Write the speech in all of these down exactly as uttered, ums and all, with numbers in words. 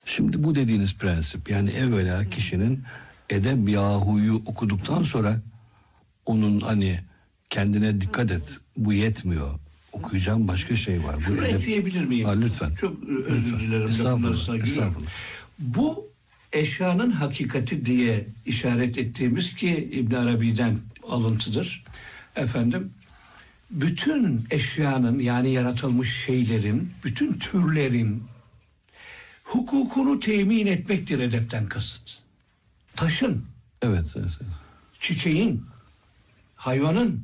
Şimdi bu dediğiniz prensip, yani evvela kişinin Edebyahu'yu okuduktan sonra onun hani kendine dikkat et, bu yetmiyor, okuyacağım başka şey var. Şunu bu edep... ekleyebilir miyim? Ha, lütfen. Çok özür Lütfen. dilerim. Estağfurullah, estağfurullah. Bu eşyanın hakikati diye işaret ettiğimiz ki İbn Arabi'den alıntıdır. Efendim, bütün eşyanın, yani yaratılmış şeylerin, bütün türlerin hukukunu temin etmektir edepten kasıt. Taşın, Evet, evet, evet. çiçeğin, hayvanın,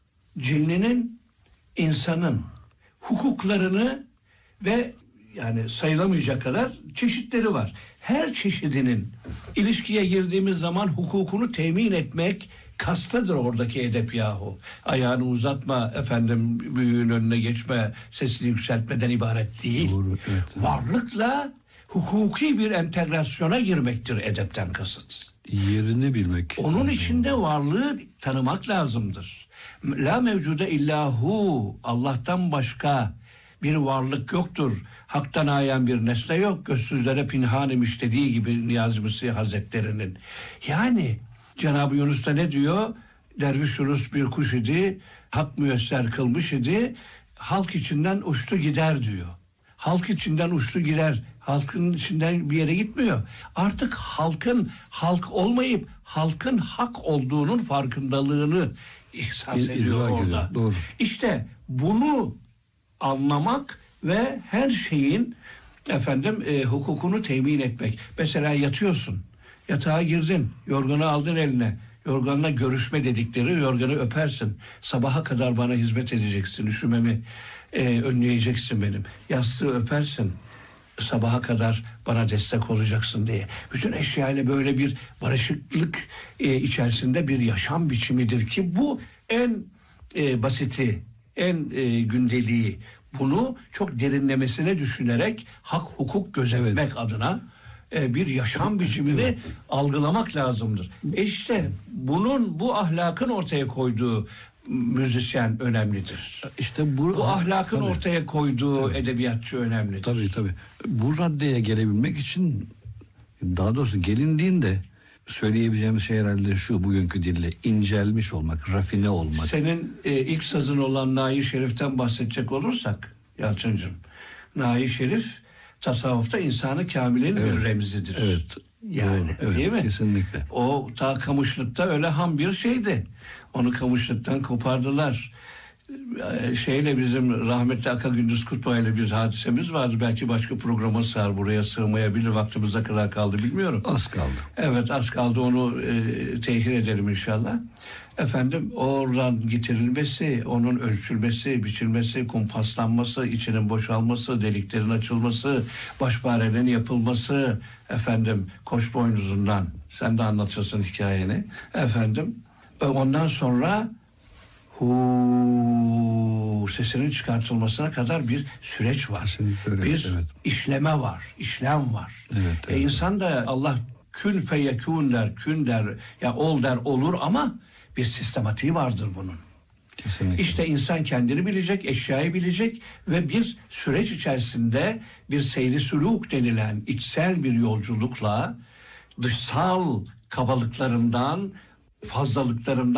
cinlinin, insanın hukuklarını ve yani sayılamayacak kadar çeşitleri var. Her çeşidinin ilişkiye girdiğimiz zaman hukukunu temin etmek kastıdır oradaki edep yahu. Ayağını uzatma, efendim büyüğün önüne geçme, sesini yükseltmeden ibaret değil. Doğru, evet, evet. Varlıkla hukuki bir entegrasyona girmektir edepten kasıt. Yerini bilmek. Onun içinde varlığı tanımak lazımdır. La mevcude illahu, Allah'tan başka bir varlık yoktur. Hak'tan ayan bir nesne yok. Gözsüzlere pinhan imiş dediği gibi Niyazi Mısri Hazretleri'nin. Yani Cenab-ı Yunus da ne diyor? Derviş Yunus bir kuş idi, hak müyesser kılmış idi, halk içinden uçtu gider diyor. Halk içinden uçtu gider, halkın içinden bir yere gitmiyor. Artık halkın halk olmayıp halkın hak olduğunun farkındalığını ihsas İ- ediyor idrak orada. ediyor, doğru. İşte bunu anlamak ve her şeyin efendim e, hukukunu temin etmek. Mesela yatıyorsun, yatağa girdin, yorganı aldın eline. Yorganla görüşme dedikleri, yorganı öpersin. Sabaha kadar bana hizmet edeceksin, üşümemi e, önleyeceksin benim. Yastığı öpersin, sabaha kadar bana destek olacaksın diye. Bütün eşyayla böyle bir barışıklık e, içerisinde bir yaşam biçimidir ki bu en e, basiti, en e, gündeliği. Bunu çok derinlemesine düşünerek hak hukuk gözetmek Evet. adına e, bir yaşam biçimini Evet. algılamak lazımdır. E işte bunun, bu ahlakın ortaya koyduğu müzisyen önemlidir. İşte bu, Bu ahlakın tabii, ortaya koyduğu edebiyatçı önemlidir. tabii tabii. Bu raddeye gelebilmek için, daha doğrusu gelindiğinde söyleyebileceğimiz şey herhalde şu, bugünkü dille incelmiş olmak, rafine olmak. Senin e, ilk sazın olan Nahi Şerif'ten bahsedecek olursak Yalçıncığım, Nahi Şerif tasavvufta insanı kamilin Evet, bir remzidir. evet. Yani Doğru, evet, değil mi? kesinlikle. O ta Kamışlık'ta öyle ham bir şeydi. Onu Kamışlık'tan kopardılar. Ee, Şeyle bizim rahmetli Aka Gündüz Kutbay ile bir hadisemiz vardı. Belki başka programa sığar, buraya sığmayabilir. Vaktimiz ne kadar kaldı bilmiyorum. Az kaldı. Evet, az kaldı, onu e, tehir edelim inşallah. Efendim, oradan getirilmesi, onun ölçülmesi, biçilmesi, kumpaslanması, içinin boşalması, deliklerin açılması, başparenin yapılması, efendim koç boynuzundan, sen de anlatıyorsun hikayeni, efendim ondan sonra hu sesinin çıkartılmasına kadar bir süreç var. Öyle, bir evet. işleme var, işlem var. Evet, E evet. insan da Allah kün feyekûn der, kün der, ya ol der, olur, ama bir sistematiği vardır bunun. Kesinlikle. İşte insan kendini bilecek, eşyayı bilecek ve bir süreç içerisinde bir seyri sülûk denilen içsel bir yolculukla dışsal kabalıklarından, fazlalıklarından